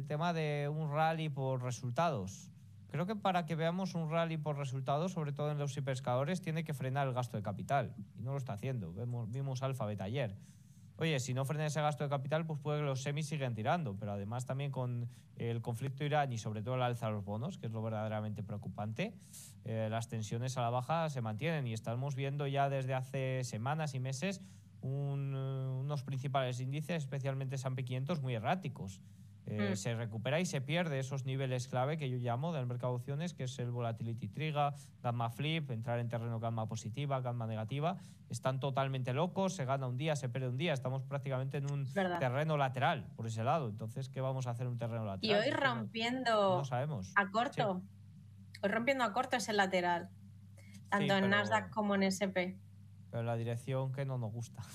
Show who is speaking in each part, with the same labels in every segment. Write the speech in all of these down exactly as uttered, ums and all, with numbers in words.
Speaker 1: el tema de un rally por resultados. Creo que para que veamos un rally por resultados, sobre todo en los hiperpescadores, tiene que frenar el gasto de capital. Y no lo está haciendo. Vemos, vimos Alphabet ayer. Oye, si no frena ese gasto de capital, pues puede que los semis sigan tirando. Pero además también con el conflicto Irán y sobre todo el alza de los bonos, que es lo verdaderamente preocupante, eh, las tensiones a la baja se mantienen. Y estamos viendo ya desde hace semanas y meses un, unos principales índices, especialmente S and P quinientos, muy erráticos. Eh, mm. Se recupera y se pierde esos niveles clave que yo llamo del mercado de opciones, que es el volatility trigger, gamma flip, entrar en terreno gamma positiva, gamma negativa. Están totalmente locos, se gana un día, se pierde un día. Estamos prácticamente en un terreno lateral por ese lado. Entonces, ¿qué vamos a hacer en un terreno lateral?
Speaker 2: Y hoy rompiendo
Speaker 1: no, no sabemos.
Speaker 2: a corto, sí. Hoy rompiendo a corto ese lateral, tanto sí, pero, en Nasdaq como en S and P.
Speaker 1: Pero la dirección que no nos gusta.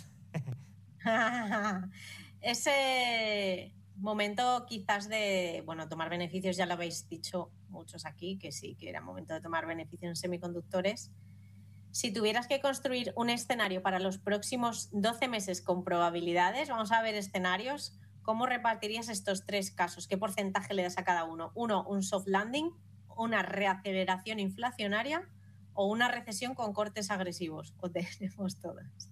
Speaker 2: Ese momento quizás de, bueno, tomar beneficios, ya lo habéis dicho muchos aquí, que sí, que era momento de tomar beneficios en semiconductores. Si tuvieras que construir un escenario para los próximos doce meses con probabilidades, vamos a ver escenarios, ¿cómo repartirías estos tres casos? ¿Qué porcentaje le das a cada uno? Uno, un soft landing, una reaceleración inflacionaria o una recesión con cortes agresivos. O tenemos todas.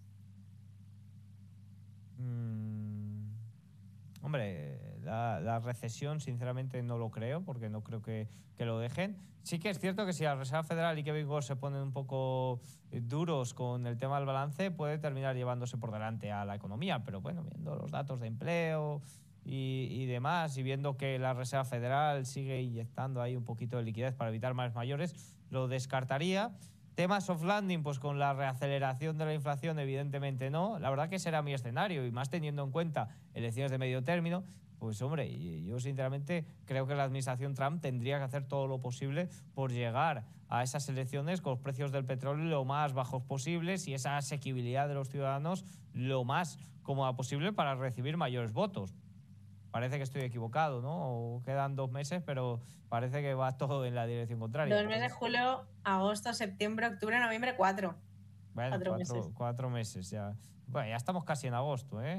Speaker 1: Mm, hombre, la, la recesión sinceramente no lo creo, porque no creo que, que lo dejen. Sí que es cierto que si la Reserva Federal y Kevin Gore se ponen un poco duros con el tema del balance, puede terminar llevándose por delante a la economía, pero bueno, viendo los datos de empleo y, y demás, y viendo que la Reserva Federal sigue inyectando ahí un poquito de liquidez para evitar males mayores, lo descartaría. Tema soft landing, pues con la reaceleración de la inflación, evidentemente no. La verdad que será mi escenario, y más teniendo en cuenta elecciones de medio término, pues hombre, yo sinceramente creo que la administración Trump tendría que hacer todo lo posible por llegar a esas elecciones con los precios del petróleo lo más bajos posibles y esa asequibilidad de los ciudadanos lo más cómoda posible para recibir mayores votos. Parece que estoy equivocado, ¿no? O quedan dos meses, pero parece que va todo en la dirección contraria.
Speaker 2: Dos meses, julio, agosto, septiembre, octubre, noviembre, cuatro.
Speaker 1: Bueno, cuatro, cuatro, meses. cuatro meses ya. Bueno, ya estamos casi en agosto, ¿eh?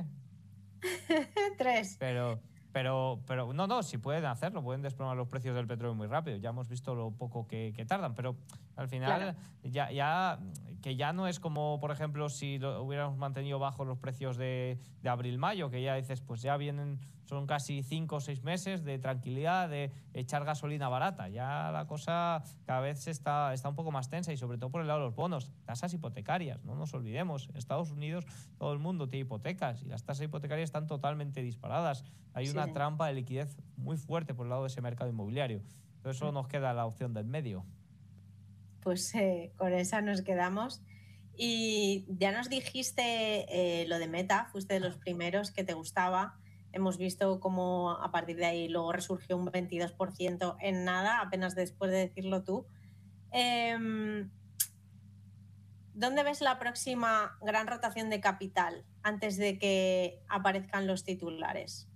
Speaker 2: Tres.
Speaker 1: Pero, pero, pero, no, no, si pueden hacerlo, pueden desplomar los precios del petróleo muy rápido. Ya hemos visto lo poco que, que tardan, pero al final claro. ya, ya, que ya no es como, por ejemplo, si lo hubiéramos mantenido bajos los precios de, de abril-mayo, que ya dices, pues ya vienen, son casi cinco o seis meses de tranquilidad, de echar gasolina barata. Ya la cosa cada vez está, está un poco más tensa, y sobre todo por el lado de los bonos, tasas hipotecarias, no nos olvidemos. En Estados Unidos todo el mundo tiene hipotecas y las tasas hipotecarias están totalmente disparadas. Hay sí, una sí. trampa de liquidez muy fuerte por el lado de ese mercado inmobiliario. Entonces solo nos queda la opción del medio.
Speaker 2: Pues eh, con esa nos quedamos. Y ya nos dijiste eh, lo de Meta, fuiste de los primeros que te gustaba. Hemos visto cómo a partir de ahí luego resurgió un veintidós por ciento en nada, apenas después de decirlo tú. Eh, ¿Dónde ves la próxima gran rotación de capital antes de que aparezcan los titulares?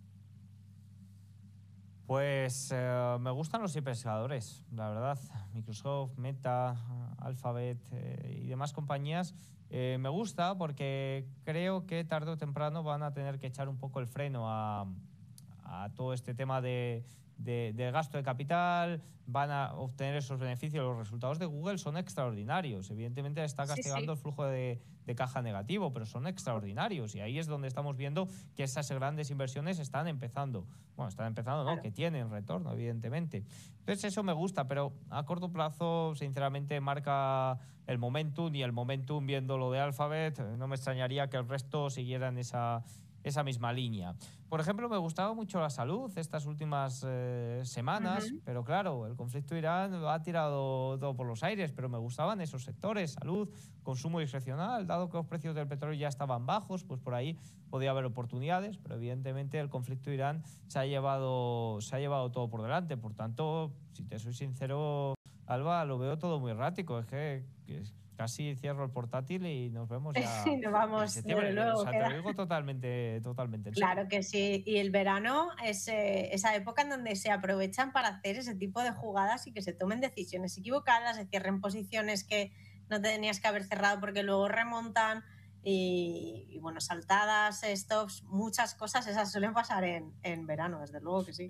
Speaker 1: Pues eh, me gustan los hiperpescadores, la verdad. Microsoft, Meta, Alphabet eh, y demás compañías. Eh, me gusta porque creo que tarde o temprano van a tener que echar un poco el freno a, a todo este tema de, de, de gasto de capital, van a obtener esos beneficios. Los resultados de Google son extraordinarios. Evidentemente está castigando sí, sí. el flujo de, de caja negativo, pero son extraordinarios, y ahí es donde estamos viendo que esas grandes inversiones están empezando. Bueno, están empezando, ¿no? Claro. Que tienen retorno, evidentemente. Entonces eso me gusta, pero a corto plazo, sinceramente, marca el momentum, y el momentum, viendo lo de Alphabet, no me extrañaría que el resto siguieran esa... esa misma línea. Por ejemplo, me gustaba mucho la salud estas últimas eh, semanas, uh-huh. pero claro, el conflicto Irán lo ha tirado todo por los aires, pero me gustaban esos sectores, salud, consumo discrecional, dado que los precios del petróleo ya estaban bajos, pues por ahí podía haber oportunidades, pero evidentemente el conflicto Irán se ha llevado, se ha llevado todo por delante. Por tanto, si te soy sincero, Alba, lo veo todo muy errático. Es que, que casi cierro el portátil y nos vemos ya
Speaker 2: sí, nos vamos,
Speaker 1: en septiembre.
Speaker 2: Luego,
Speaker 1: o sea, te lo digo totalmente, totalmente en
Speaker 2: Claro
Speaker 1: serio.
Speaker 2: que sí. Y el verano es eh, esa época en donde se aprovechan para hacer ese tipo de jugadas y que se tomen decisiones equivocadas, se cierren posiciones que no tenías que haber cerrado porque luego remontan. Y, y bueno, saltadas, stops, muchas cosas, esas suelen pasar en, en verano, desde luego que sí.